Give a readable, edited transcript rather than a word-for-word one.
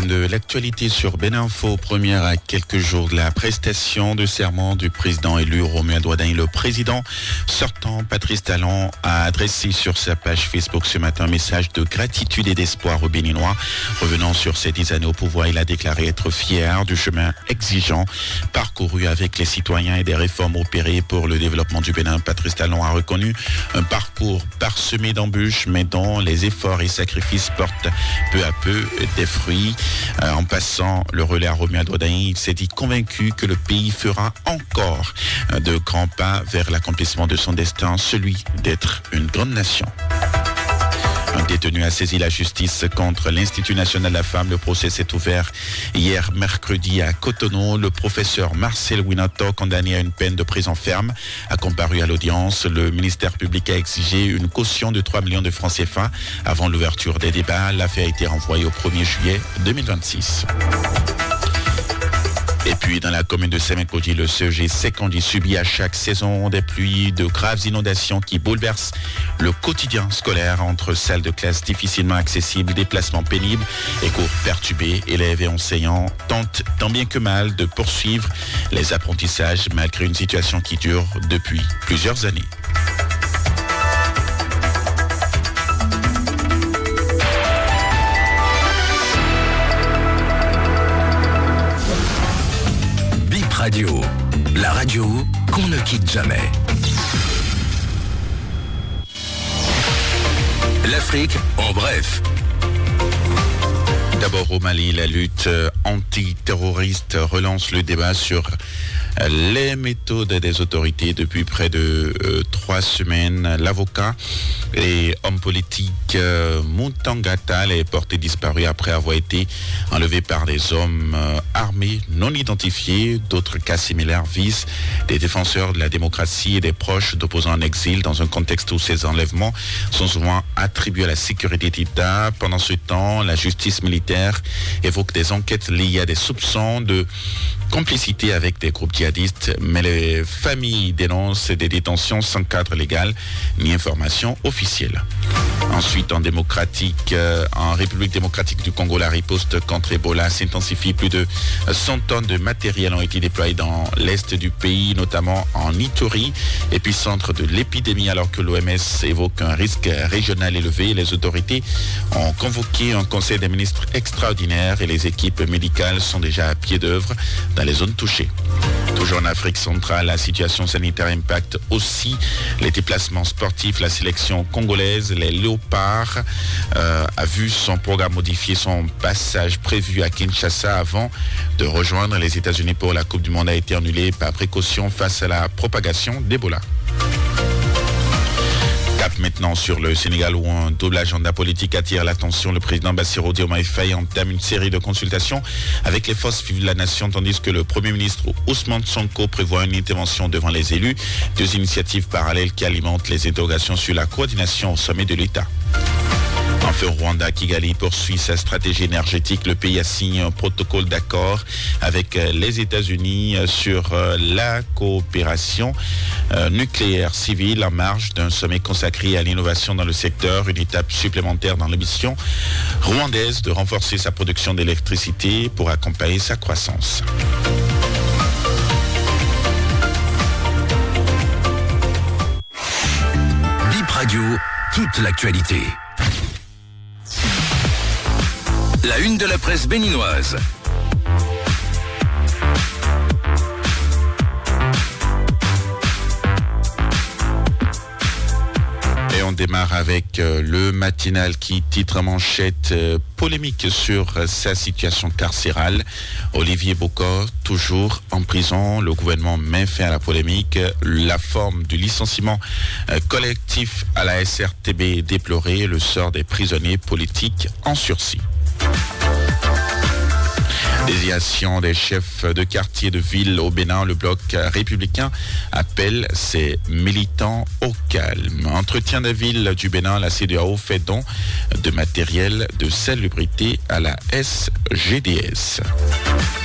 thème de l'actualité sur Beninfo, première à quelques jours de la prestation de serment du président élu Romuald Wadani. Le président sortant, Patrice Talon, a adressé sur sa page Facebook ce matin un message de gratitude et d'espoir aux Béninois. Revenant sur ses 10 années au pouvoir, il a déclaré être fier du chemin exigeant parcouru avec les citoyens et des réformes opérées pour le développement du Bénin. Patrice Talon a reconnu un parcours parsemé d'embûches, mais dont les efforts et sacrifices portent peu à peu des fruits. En passant le relais à Romuald Wadani, il s'est dit convaincu que le pays fera encore de grands pas vers l'accomplissement de son destin, celui d'être une grande nation. Un détenu a saisi la justice contre l'Institut national de la femme. Le procès s'est ouvert hier mercredi à Cotonou. Le professeur Marcel Winato, condamné à une peine de prison ferme, a comparu à l'audience. Le ministère public a exigé une caution de 3 millions de francs CFA avant l'ouverture des débats. L'affaire a été renvoyée au 1er juillet 2026. Et puis, dans la commune de Semenkoji, le CEG Sekondi subit à chaque saison des pluies, de graves inondations qui bouleversent le quotidien scolaire entre salles de classe difficilement accessibles, déplacements pénibles et cours perturbés. Élèves et enseignants tentent tant bien que mal de poursuivre les apprentissages malgré une situation qui dure depuis plusieurs années. Radio, la radio qu'on ne quitte jamais. L'Afrique en bref. D'abord au Mali, la lutte antiterroriste relance le débat sur les méthodes des autorités depuis près de 3 semaines. L'avocat et homme politique Muntangata est porté disparu après avoir été enlevé par des hommes armés non identifiés. D'autres cas similaires visent des défenseurs de la démocratie et des proches d'opposants en exil dans un contexte où ces enlèvements sont souvent attribués à la sécurité d'État. Pendant ce temps, la justice militaire évoque des enquêtes liées à des soupçons de complicité avec des groupes djihadistes, mais les familles dénoncent des détentions sans cadre légal ni information officielle. Ensuite, en République démocratique du Congo, la riposte contre Ebola s'intensifie. Plus de 100 tonnes de matériel ont été déployées dans l'est du pays, notamment en Ituri, épicentre de l'épidémie, alors que l'OMS évoque un risque régional élevé. Les autorités ont convoqué un conseil des ministres extraordinaire et les équipes médicales sont déjà à pied d'œuvre dans les zones touchées. Toujours en Afrique centrale, la situation sanitaire impacte aussi les déplacements sportifs. La sélection congolaise, les Léopards, a vu son programme modifier, son passage prévu à Kinshasa avant de rejoindre les États-Unis pour la Coupe du Monde a été annulé par précaution face à la propagation d'Ebola. Cap maintenant sur le Sénégal où un double agenda politique attire l'attention. Le président Bassirou Diomaye Faye entame une série de consultations avec les forces vives de la nation, tandis que le Premier ministre Ousmane Sonko prévoit une intervention devant les élus. 2 initiatives parallèles qui alimentent les interrogations sur la coordination au sommet de l'État. Enfin, Rwanda, Kigali poursuit sa stratégie énergétique. Le pays a signé un protocole d'accord avec les États-Unis sur la coopération nucléaire civile en marge d'un sommet consacré à l'innovation dans le secteur, une étape supplémentaire dans l'ambition rwandaise de renforcer sa production d'électricité pour accompagner sa croissance. Bip Radio, toute l'actualité. La une de la presse béninoise. Et on démarre avec le matinal qui titre en manchette polémique sur sa situation carcérale. Olivier Bocor, toujours en prison. Le gouvernement met fin à la polémique. La forme du licenciement collectif à la SRTB est déplorée. Le sort des prisonniers politiques en sursis. Désignation des chefs de quartier de ville au Bénin, le bloc républicain appelle ses militants au calme. Entretien des villes du Bénin, la CEDEAO fait don de matériel de salubrité à la SGDS.